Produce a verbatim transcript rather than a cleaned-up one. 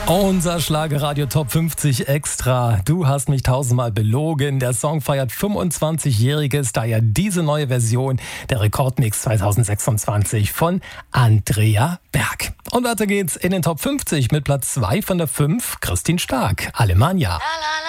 Unser Schlagerradio Top fünfzig Extra. Du hast mich tausendmal belogen. Der Song feiert fünfundzwanzigjähriges, daher diese neue Version der Rekordmix zweitausendsechsundzwanzig von Andrea Berg. Und weiter geht's in den Top fünfzig mit Platz zwei von der fünf, Christine Stark, Alemannia.